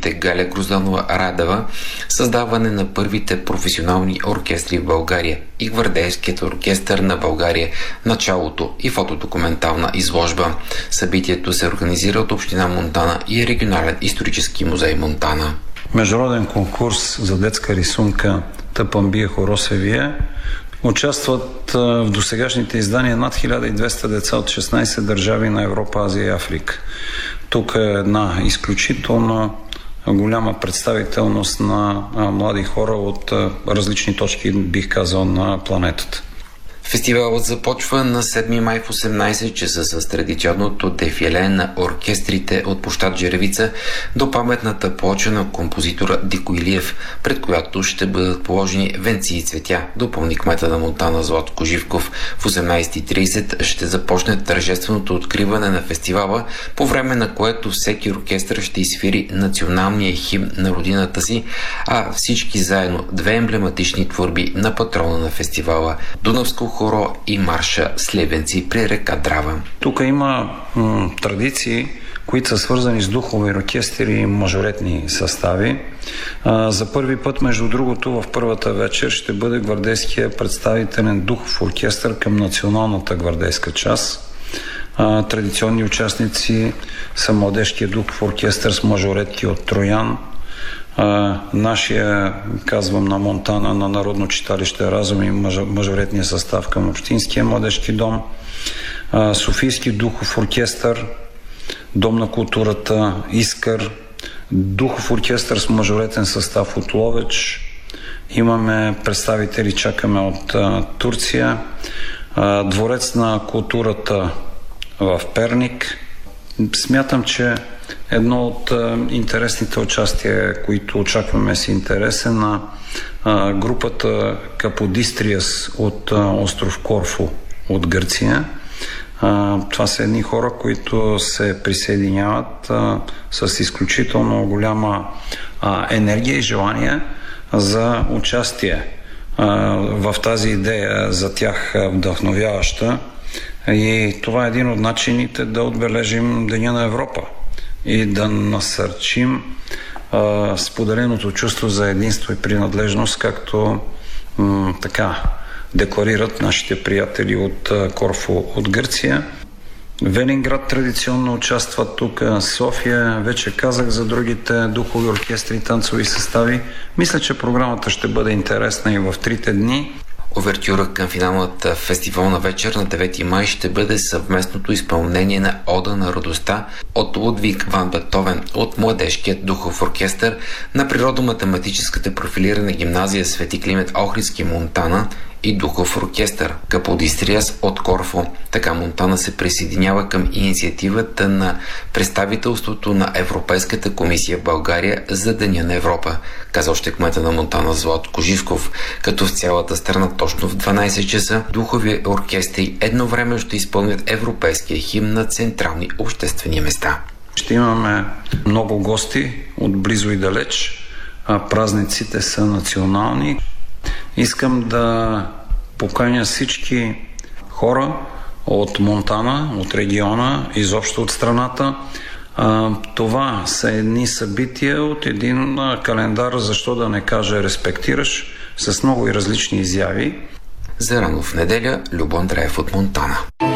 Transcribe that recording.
учителите Галя Грозданова-Радева, създаване на първите професионални оркестри в България и Гвардейският оркестър на България, началото и фотодокументална изложба. Събитието се организира от Община Монтана и Регионален исторически музей Монтана. Международен конкурс за детска рисунка Тъпамбия Хоросевие. Участват в досегашните издания над 1200 деца от 16 държави на Европа, Азия и Африка. Тук е една изключително голяма представителност на млади хора от различни точки, бих казал, на планетата. Фестивалът започва на 7 май в 18 часа с традиционното дефиле на оркестрите от площад Жеревица до паметната плоча на композитора Дико Илиев, пред която ще бъдат положени венци и цветя, допълни кмета на Монтана Златко Живков. В 18:30 ще започне тържественото откриване на фестивала, по време на което всеки оркестър ще изсвири националния химн на родината си, а всички заедно две емблематични творби на патрона на фестивала – Дунавско хоро и марша Слевенци при река Драва. Тук има традиции, които са свързани с духови оркестри и мажоретни състави. За първи път, между другото, в първата вечер ще бъде гвардейския представителен духов оркестър към националната гвардейска част. Традиционни участници са младежкия духов оркестър с мажоретки от Троян, нашия, казвам, на Монтана, на Народно читалище Разум и мажоретния състав към Общинския младежки дом, Софийски духов оркестър, Дом на културата Искър, духов оркестър с мажоретен състав от Ловеч, имаме представители, чакаме от Турция, Дворец на културата в Перник. Смятам, че едно от интересните участия, които очакваме с интерес, е на групата Каподистриас от остров Корфу от Гърция. Това са едни хора, които се присъединяват с изключително голяма енергия и желание за участие в тази идея, за тях вдъхновяваща. И това е един от начините да отбележим Деня на Европа и да насърчим споделеното чувство за единство и принадлежност, както така декларират нашите приятели от Корфу от Гърция. Велинград традиционно участват тук, София, вече казах за другите духови оркестри и танцови състави. Мисля, че програмата ще бъде интересна и в 3 дни. Овертюра към финалната фестивална вечер на 9 май ще бъде съвместното изпълнение на Ода на радостта от Лудвиг ван Бетовен от Младежкият духов оркестър на Природо-математическата профилирана гимназия Свети Климент Охридски Монтана и духов оркестър Каподистриас от Корфу. Така Монтана се присъединява към инициативата на представителството на Европейската комисия в България за Деня на Европа, каза още кмета на Монтана Златко Живков, като в цялата страна точно в 12 часа духови оркестри едновременно ще изпълнят европейския химн на централни обществени места. Ще имаме много гости от близо и далеч, а празниците са национални. Искам да поканя всички хора от Монтана, от региона, изобщо от страната. Това са едни събития от един календар, защо да не кажа респектираш, с много и различни изяви. За рано в неделя, Любо Андреев от Монтана.